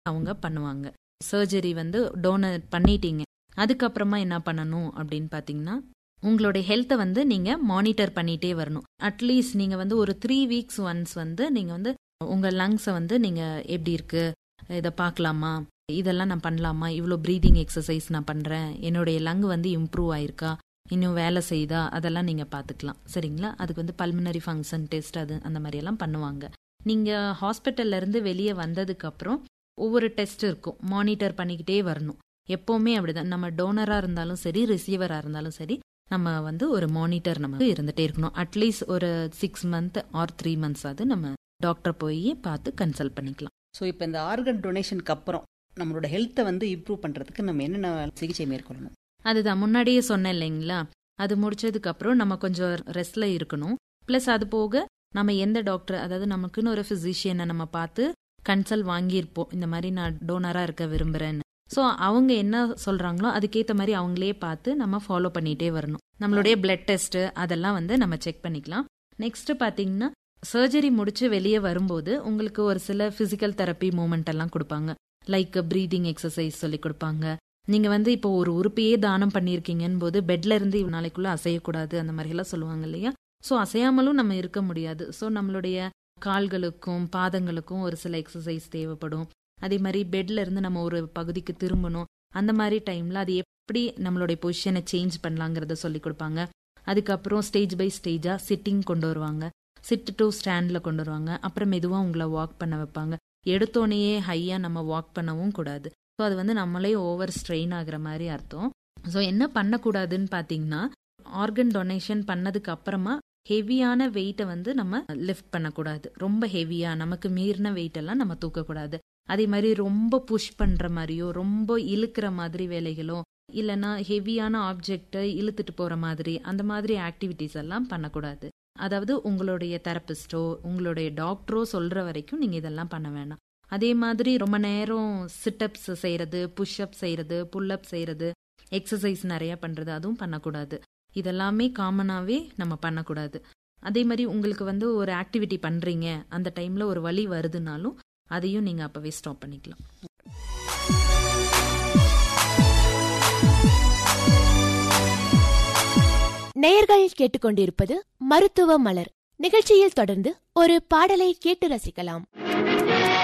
அவங்க பண்ணுவாங்க. சர்ஜரி வந்து டோனர் பண்ணிட்டீங்க, அதுக்கப்புறமா என்ன பண்ணணும் அப்படின்னு பாத்தீங்கன்னா, உங்களுடைய ஹெல்த்தை வந்து நீங்க மானிட்டர் பண்ணிட்டே வரணும். அட்லீஸ்ட் நீங்க வந்து ஒரு 3 weeks ஒன்ஸ் வந்து நீங்க வந்து உங்க லங்ஸை வந்து நீங்க எப்படி இருக்கு, இதை பார்க்கலாமா, இதெல்லாம் நான் பண்ணலாமா, இவ்வளோ ப்ரீதிங் எக்ஸசைஸ் நான் பண்றேன், என்னுடைய லங் வந்து இம்ப்ரூவ் ஆயிருக்கா, இன்னும் வேலை செய்தா, அதெல்லாம் நீங்க பாத்துக்கலாம். சரிங்களா? அதுக்கு வந்து பல்மனரி ஃபங்க்ஷன் டெஸ்ட் அது அந்த மாதிரி எல்லாம் பண்ணுவாங்க. நீங்க ஹாஸ்பிட்டல்ல இருந்து வெளியே வந்ததுக்கு அப்புறம் ஒவ்வொரு டெஸ்ட் இருக்கும், மானிட்டர் பண்ணிக்கிட்டே வரணும். எப்பவுமே அப்படிதான், நம்ம டோனரா இருந்தாலும் சரி, ரிசீவரா இருந்தாலும் சரி, நம்ம வந்து ஒரு மானிட்டர் நமக்கு இருந்துட்டே இருக்கணும். அட்லீஸ்ட் ஒரு 6 months ஆர் 3 months அது நம்ம டாக்டர் போய் பார்த்து கன்சல்ட் பண்ணிக்கலாம். ஸோ இப்போ இந்த ஆர்கன் டொனேஷனுக்கு அப்புறம் நம்மளோட ஹெல்த்தை வந்து இம்ப்ரூவ் பண்றதுக்கு நம்ம என்னென்ன சிகிச்சை மேற்கொள்ளணும்? அதுதான் முன்னாடியே சொன்னேன் இல்லைங்களா, அது முடிச்சதுக்கு அப்புறம் நம்ம கொஞ்சம் ரெஸ்ட்ல இருக்கணும். பிளஸ் அது போக நம்ம எந்த டாக்டர், அதாவது நமக்குன்னு ஒரு பிசிஷியனை நம்ம பார்த்து கன்சல்ட் வாங்கியிருப்போம், இந்த மாதிரி நான் டோனரா இருக்க விரும்புறேன்னு. ஸோ அவங்க என்ன சொல்றாங்களோ அதுக்கேற்ற மாதிரி அவங்களே பார்த்து நம்ம ஃபாலோ பண்ணிட்டே வரணும். நம்மளுடைய பிளட் டெஸ்ட் அதெல்லாம் வந்து நம்ம செக் பண்ணிக்கலாம். நெக்ஸ்ட் பாத்தீங்கன்னா, சர்ஜரி முடிச்சு வெளியே வரும்போது உங்களுக்கு ஒரு சில பிசிக்கல் தெரப்பி மூமெண்ட் எல்லாம் கொடுப்பாங்க. லைக் பிரீதிங் எக்ஸசைஸ் சொல்லி கொடுப்பாங்க. நீங்க வந்து இப்போ ஒரு உறுப்பையே தானம் பண்ணிருக்கீங்கன்னு போது பெட்ல இருந்து நாளைக்குள்ள அசையக்கூடாது, அந்த மாதிரி எல்லாம் சொல்லுவாங்க இல்லையா. ஸோ அசையாமலும் நம்ம இருக்க முடியாது. ஸோ நம்மளுடைய கால்களுக்கும் பாதங்களுக்கும் ஒரு சில எக்ஸசைஸ் தேவைப்படும். அதே மாதிரி பெட்ல இருந்து நம்ம ஒரு பகுதிக்கு திரும்பணும். அந்த மாதிரி டைம்ல அது எப்படி நம்மளுடைய பொசிஷனை சேஞ்ச் பண்ணலாங்கிறத சொல்லி கொடுப்பாங்க. அதுக்கப்புறம் ஸ்டேஜ் பை ஸ்டேஜா சிட்டிங் கொண்டு வருவாங்க, சிட் டு ஸ்டாண்ட்ல கொண்டு வருவாங்க. அப்புறம் மெதுவா உங்களை வாக் பண்ண வைப்பாங்க. எடுத்தோடனேயே ஹையா நம்ம வாக் பண்ணவும் கூடாது. ஸோ அது வந்து நம்மளே ஓவர் ஸ்ட்ரெயின் ஆகுற மாதிரி அர்த்தம். ஸோ என்ன பண்ணக்கூடாதுன்னு பாத்தீங்கன்னா, ஆர்கன் டொனேஷன் பண்ணதுக்கு அப்புறமா ஹெவியான வெயிட்டை வந்து நம்ம லிஃப்ட் பண்ணக்கூடாது. ரொம்ப ஹெவியா நமக்கு மீறின வெயிட் எல்லாம் நம்ம தூக்கக்கூடாது. அதே மாதிரி ரொம்ப புஷ் பண்ற மாதிரியோ ரொம்ப இழுக்கிற மாதிரி வேலைகளோ இல்லைன்னா ஹெவியான ஆப்ஜெக்டை இழுத்துட்டு போற மாதிரி அந்த மாதிரி ஆக்டிவிட்டிஸ் எல்லாம் பண்ணக்கூடாது. அதாவது உங்களுடைய தெரபிஸ்டோ உங்களுடைய டாக்டரோ சொல்ற வரைக்கும் நீங்க இதெல்லாம் பண்ண வேண்டாம். அதே மாதிரி ரொம்ப நேரம் சிட்டப்ஸ் செய்யறது, புஷ்அப் செய்யறது, புல்அப் செய்யறது, எக்ஸசைஸ் நிறைய பண்றது அதுவும் பண்ணக்கூடாது. இதெல்லாமே காமனாவே நம்ம பண்ணக்கூடாது. அதே மாதிரி உங்களுக்கு வந்து ஒரு ஆக்டிவிட்டி பண்றீங்க, அந்த டைம்ல ஒரு வலி வருதுனாலும் அதையும் நீங்க அப்பவே ஸ்டாப் பண்ணிக்கலாம். நேயர்கள் கேட்டுக்கொண்டிருப்பது மருத்துவ மலர் நிகழ்ச்சியில் தொடர்ந்து ஒரு பாடலை கேட்டு ரசிக்கலாம்.